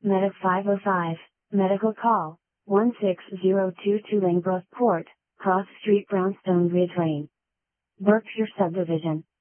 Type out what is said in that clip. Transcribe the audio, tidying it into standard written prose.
Medic 505, medical call, 16022 Langbrook Port, Cross Street Brownstone Ridge Lane. Berkshire Subdivision.